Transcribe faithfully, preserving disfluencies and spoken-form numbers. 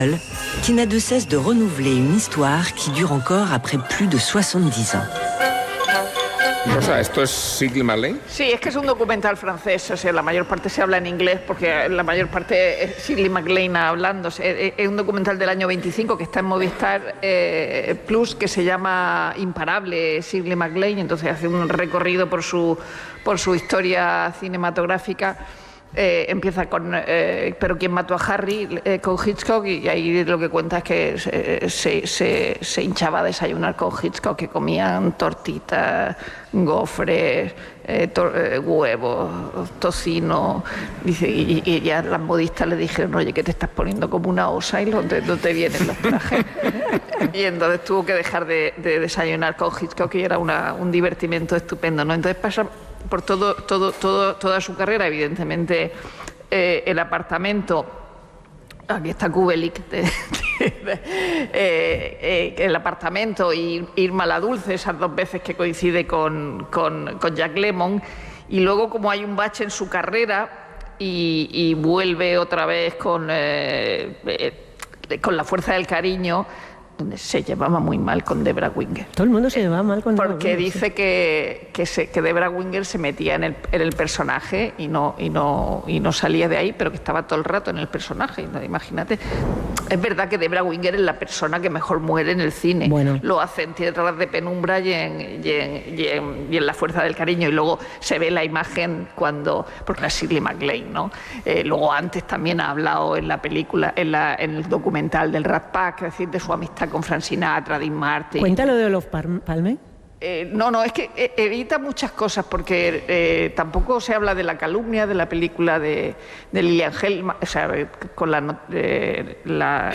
qui n'a de cesse de renouveler une histoire qui dure encore après plus de soixante-dix ans. Rosa, ¿esto es Shirley MacLaine? Sí, es que es un documental francés, o sea, la mayor parte se habla en inglés porque la mayor parte es Shirley MacLaine hablando. Es un documental del año veinticinco que está en Movistar eh, Plus, que se llama Imparable Shirley MacLaine, entonces hace un recorrido por su, por su historia cinematográfica. Eh, empieza con eh, pero quién mató a Harry, eh, con Hitchcock, y ahí lo que cuenta es que se, se, se, se hinchaba a desayunar con Hitchcock, que comían tortitas, gofres, eh, to, eh, huevos, tocino. Dice, y, y ya las modistas le dijeron: oye, que te estás poniendo como una osa y no te, no te vienen los trajes. Y entonces tuvo que dejar de, de desayunar con Hitchcock, y era una, un divertimento estupendo, ¿no? Entonces pasa por todo, todo, todo, toda su carrera, evidentemente, eh, el apartamento, aquí está Kubelik, de, de, de, eh, eh, el apartamento y Irma la Dulce, esas dos veces que coincide con, con, con Jack Lemmon, y luego como hay un bache en su carrera y, y vuelve otra vez con, eh, eh, con La fuerza del cariño, donde se llevaba muy mal con Debra Winger. Todo el mundo se llevaba mal con Debra Porque Winger, dice sí. que, que, se, que Debra Winger se metía en el, en el personaje y no, y, no, y no salía de ahí, pero que estaba todo el rato en el personaje. Imagínate. Es verdad que Debra Winger es la persona que mejor muere en el cine. Bueno. Lo hace en Tierras de Penumbra y en, y, en, y, en, y en La fuerza del cariño. Y luego se ve la imagen cuando... Porque era Shirley MacLaine, ¿no? Eh, luego antes también ha hablado en la película, en, la, en el documental del Rat Pack, es decir, de su amistad con Frank Sinatra, Dean Martin. Cuéntalo de Olof Palme. Eh, no, no, es que eh, evita muchas cosas porque eh, tampoco se habla de la calumnia de la película de, de Lilian Hellman, o sea, con la, eh, la